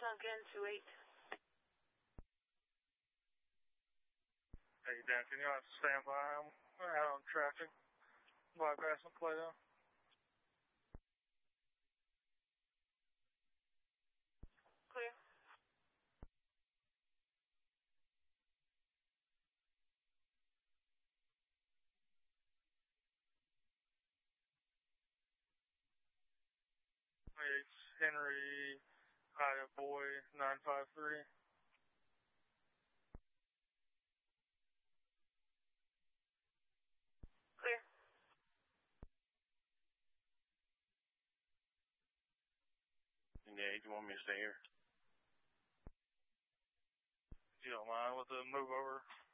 again, 28. Hey, Dan, can you stand by? I'm out on traffic. Bypassing Plato. Clear. It's Henry Ida Boy 953. Clear. Yeah, you want me to stay here? If you don't mind with the move over.